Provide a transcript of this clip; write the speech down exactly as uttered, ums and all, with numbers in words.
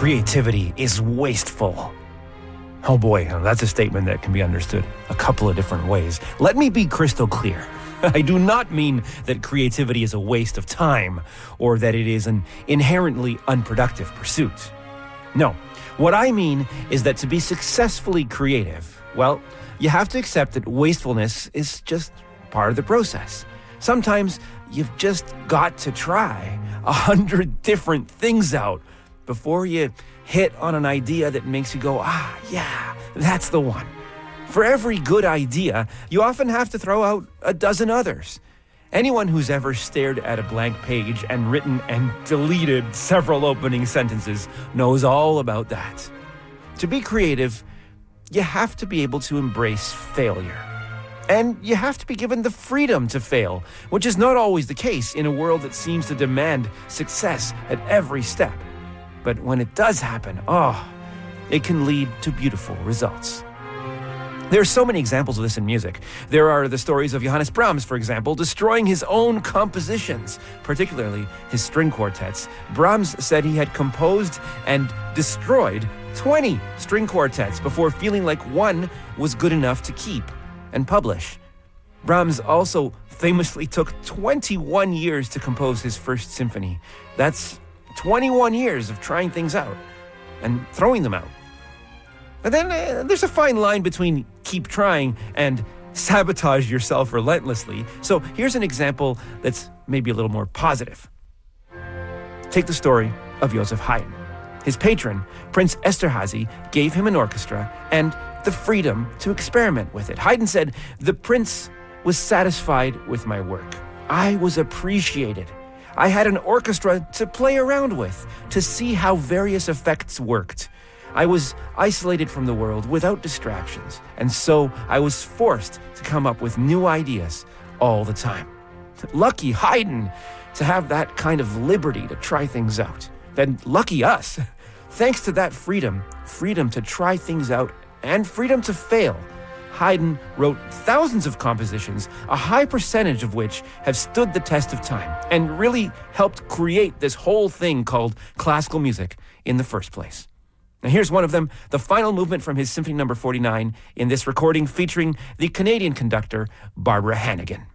creativity is wasteful. Oh boy, that's a statement that can be understood a couple of different ways. Let me be crystal clear. I do not mean that creativity is a waste of time or that it is an inherently unproductive pursuit. No, what I mean is that to be successfully creative, well, you have to accept that wastefulness is just part of the process. Sometimes you've just got to try a hundred different things out before you hit on an idea that makes you go, ah, yeah, that's the one. For every good idea, you often have to throw out a dozen others. Anyone who's ever stared at a blank page and written and deleted several opening sentences knows all about that. To be creative, you have to be able to embrace failure. And you have to be given the freedom to fail, which is not always the case in a world that seems to demand success at every step. But when it does happen, oh, it can lead to beautiful results. There are so many examples of this in music. There are the stories of Johannes Brahms, for example, destroying his own compositions, particularly his string quartets. Brahms said he had composed and destroyed twenty string quartets before feeling like one was good enough to keep and publish. Brahms also famously took twenty-one years to compose his first symphony. That's twenty-one years of trying things out and throwing them out. And then uh, there's a fine line between keep trying and sabotage yourself relentlessly. So here's an example that's maybe a little more positive. Take the story of Joseph Haydn. His patron, Prince Esterhazy, gave him an orchestra and the freedom to experiment with it. Haydn said, "The prince was satisfied with my work. I was appreciated. I had an orchestra to play around with, to see how various effects worked. I was isolated from the world without distractions, and so I was forced to come up with new ideas all the time." Lucky Haydn to have that kind of liberty to try things out. Then lucky us. Thanks to that freedom, freedom to try things out and freedom to fail, Haydn wrote thousands of compositions, a high percentage of which have stood the test of time and really helped create this whole thing called classical music in the first place. Now here's one of them, the final movement from his Symphony number forty-nine in this recording featuring the Canadian conductor Barbara Hannigan.